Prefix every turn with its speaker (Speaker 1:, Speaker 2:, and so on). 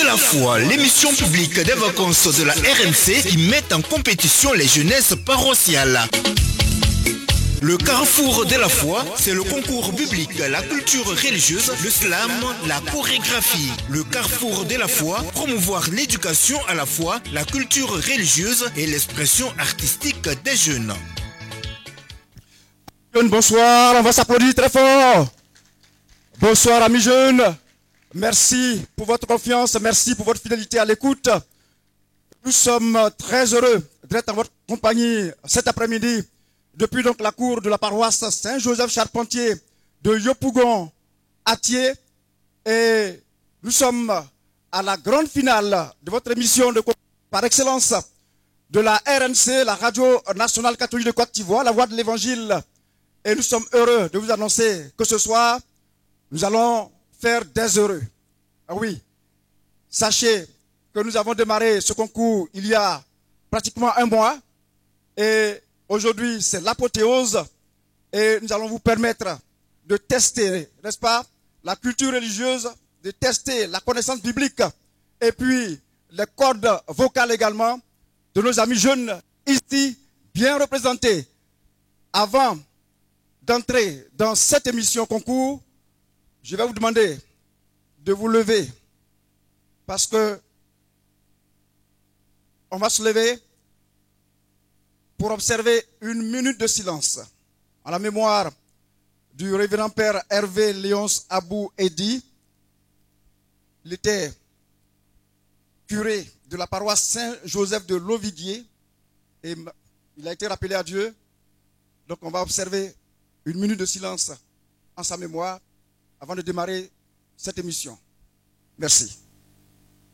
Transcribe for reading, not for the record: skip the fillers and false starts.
Speaker 1: la foi, l'émission publique des vacances de la RMC qui met en compétition les jeunesses paroissiales. Le carrefour de la foi, c'est le concours biblique, la culture religieuse, le slam, la chorégraphie. Le carrefour de la foi, promouvoir l'éducation à la foi, la culture religieuse et l'expression artistique des jeunes.
Speaker 2: Bonsoir, on va s'applaudir très fort. Bonsoir amis jeunes, merci pour votre confiance, merci pour votre fidélité à l'écoute. Nous sommes très heureux d'être en votre compagnie cet après-midi depuis donc la cour de la paroisse Saint-Joseph Charpentier de Yopougon à Thiers. Et nous sommes à la grande finale de votre émission de par excellence de la RNC, la Radio Nationale Catholique de Côte d'Ivoire, la voix de l'Évangile. Et nous sommes heureux de vous annoncer que ce soir, nous allons faire des heureux. Ah oui, sachez que nous avons démarré ce concours il y a pratiquement un mois. Et aujourd'hui, c'est l'apothéose. Et nous allons vous permettre de tester, n'est-ce pas, la culture religieuse, de tester la connaissance biblique. Et puis, les cordes vocales également de nos amis jeunes ici, bien représentés. Avant d'entrer dans cette émission concours, je vais vous demander de vous lever parce que on va se lever pour observer une minute de silence en la mémoire du révérend père Hervé Léonce Abou Edi. Il était curé de la paroisse Saint-Joseph de Loviguier et il a été rappelé à Dieu. Donc on va observer une minute de silence en sa mémoire avant de démarrer cette émission. Merci.